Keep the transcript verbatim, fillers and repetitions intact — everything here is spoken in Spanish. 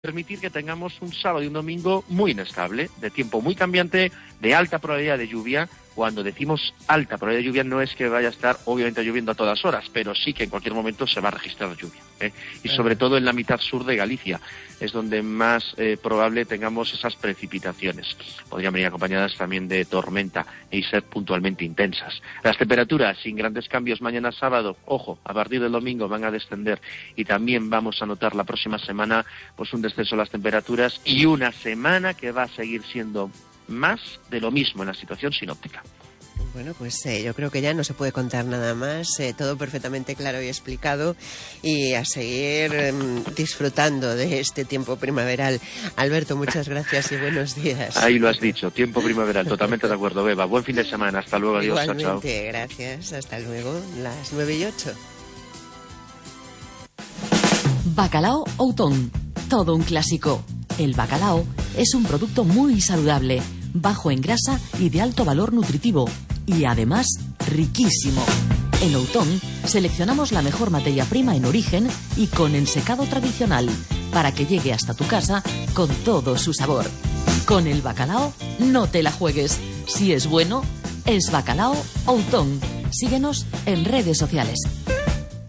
permitir que tengamos un sábado y un domingo muy inestable, de tiempo muy cambiante, de alta probabilidad de lluvia. Cuando decimos alta probabilidad de lluvia no es que vaya a estar obviamente lloviendo a todas horas, pero sí que en cualquier momento se va a registrar lluvia, ¿eh? Y sobre todo en la mitad sur de Galicia es donde más eh, probable tengamos esas precipitaciones. Podrían venir acompañadas también de tormenta y ser puntualmente intensas. Las temperaturas sin grandes cambios mañana sábado, ojo, a partir del domingo van a descender y también vamos a notar la próxima semana pues un descenso de las temperaturas y una semana que va a seguir siendo más de lo mismo en la situación sinóptica. Bueno, pues eh, yo creo que ya no se puede contar nada más, eh, todo perfectamente claro y explicado, y a seguir eh, disfrutando de este tiempo primaveral. Alberto, muchas gracias y buenos días. Ahí lo has dicho, tiempo primaveral, totalmente de acuerdo, Beba. Buen fin de semana, hasta luego, adiós, Igualmente, chao, chao. Gracias, hasta luego, las nueve y ocho. Bacalao Outón, todo un clásico. El bacalao es un producto muy saludable, bajo en grasa y de alto valor nutritivo, y además riquísimo. En Outón seleccionamos la mejor materia prima en origen y con ensecado tradicional, para que llegue hasta tu casa con todo su sabor. Con el bacalao no te la juegues. Si es bueno, es Bacalao Outón. Síguenos en redes sociales.